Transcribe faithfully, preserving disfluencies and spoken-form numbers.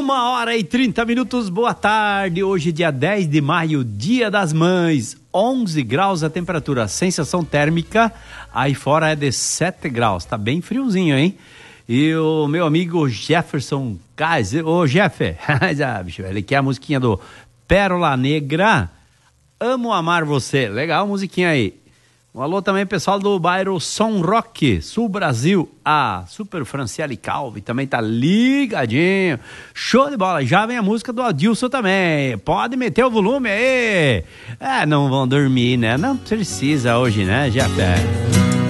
Uma hora e trinta minutos, boa tarde. Hoje, dia dez de maio, dia das mães. onze graus a temperatura, sensação térmica aí fora é de sete graus. Tá bem friozinho, hein? E o meu amigo Jefferson Kaiser, ô Jeff, ele quer a musiquinha do Pérola Negra. Amo amar você. Legal, musiquinha aí. Um alô também, pessoal do bairro São Roque, Sul Brasil. A Super Franciele Calvi também tá ligadinho. Show de bola. Já vem a música do Adilson também. Pode meter o volume aí. É, não vão dormir, né? Não precisa hoje, né, Jeff?